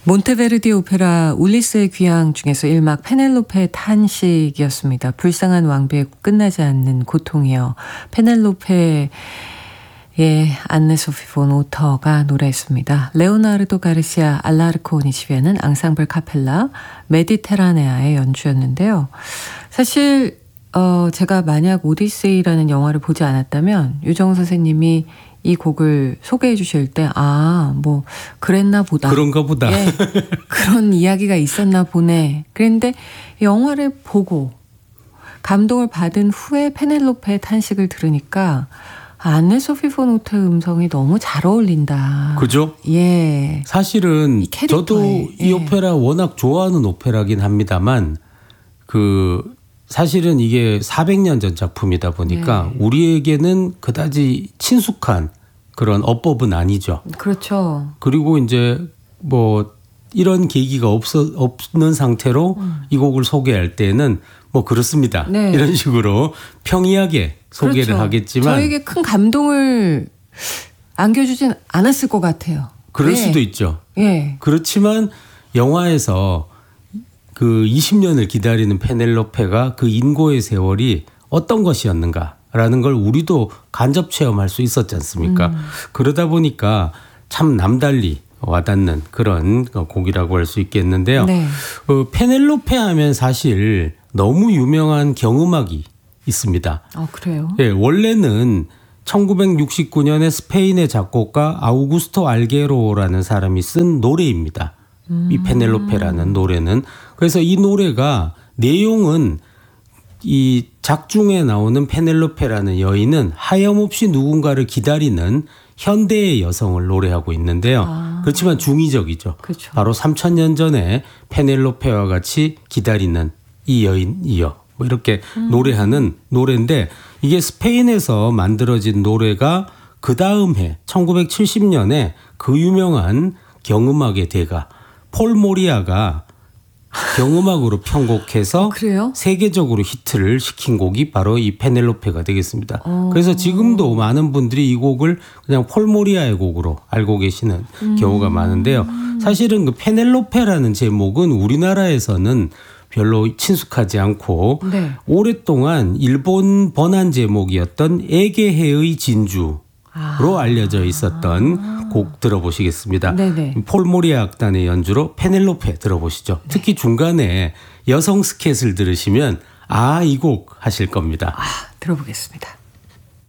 몬테베르디 오페라 울리스의 귀향 중에서 1막 페넬로페의 탄식이었습니다. 불쌍한 왕비의 끝나지 않는 고통이요. 페넬로페의 안네 소피 폰 오터가 노래했습니다. 레오나르도 가르시아 알라르코니 지휘하는 앙상블 카펠라 메디테라네아의 연주였는데요. 사실 제가 만약 오디세이라는 영화를 보지 않았다면 유정 선생님이 이 곡을 소개해 주실 때 뭐 그랬나 보다. 그런가 보다. 예, 그런 이야기가 있었나 보네. 그런데 영화를 보고 감동을 받은 후에 페넬로페의 탄식을 들으니까 안네 소피 폰 오터의 음성이 너무 잘 어울린다. 그죠? 예. 사실은 저도 이 오페라 워낙 좋아하는 오페라긴 합니다만 사실은 이게 400년 전 작품이다 보니까 우리에게는 그다지 친숙한 그런 어법은 아니죠. 그렇죠. 그리고 이제 이런 계기가 없는 상태로 이 곡을 소개할 때는 그렇습니다. 네. 이런 식으로 평이하게 소개를 그렇죠. 하겠지만 저에게 큰 감동을 안겨주진 않았을 것 같아요. 그럴 수도 있죠. 예. 그렇지만 영화에서 그 20년을 기다리는 페넬로페가 그 인고의 세월이 어떤 것이었는가라는 걸 우리도 간접 체험할 수 있었지 않습니까? 그러다 보니까 참 남달리 와닿는 그런 곡이라고 할 수 있겠는데요. 네. 페넬로페 하면 사실 너무 유명한 경음악이 있습니다. 그래요? 예, 원래는 1969년에 스페인의 작곡가 아우구스토 알게로라는 사람이 쓴 노래입니다. 이 페넬로페라는 노래는. 그래서 이 노래가 내용은 이 작중에 나오는 페넬로페라는 여인은 하염없이 누군가를 기다리는 현대의 여성을 노래하고 있는데요. 그렇지만 중의적이죠. 그렇죠. 바로 3000년 전에 페넬로페와 같이 기다리는 이 여인이여. 이렇게 노래하는 노래인데 이게 스페인에서 만들어진 노래가 그 다음 해 1970년에 그 유명한 경음악의 대가 폴 모리아가 경음악으로 편곡해서 그래요? 세계적으로 히트를 시킨 곡이 바로 이 페넬로페가 되겠습니다. 그래서 지금도 많은 분들이 이 곡을 그냥 폴 모리아의 곡으로 알고 계시는 경우가 많은데요. 사실은 그 페넬로페라는 제목은 우리나라에서는 별로 친숙하지 않고 오랫동안 일본 번안 제목이었던 에게해의 진주로 알려져 있었던 곡 들어보시겠습니다. 네네. 폴 모리아 악단의 연주로 페넬로페 들어보시죠. 특히 중간에 여성 스캣을 들으시면 이 곡 하실 겁니다. 들어보겠습니다.